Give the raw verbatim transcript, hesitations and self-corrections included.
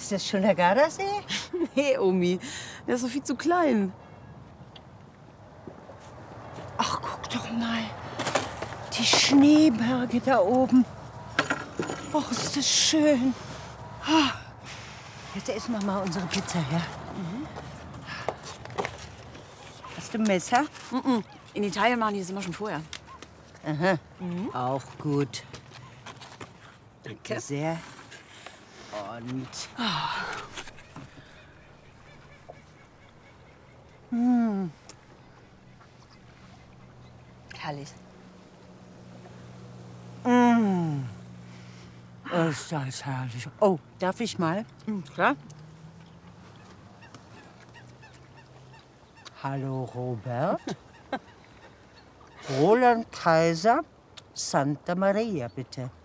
Ist das schon der Gardasee? Nee, Omi, der ist doch viel zu klein. Ach, guck doch mal. Die Schneeberge da oben. Ach, ist das schön. Ah. Jetzt essen wir mal unsere Pizza, ja? Mhm. Hast du ein Messer? Mhm. In Italien machen die das immer schon vorher. Aha. Mhm. Auch gut. Danke sehr. Und... Oh. Mmh. Herrlich. Mmh. Ist das herrlich. Oh, darf ich mal? Mhm, klar. Hallo, Robert. Roland Kaiser, Santa Maria, bitte.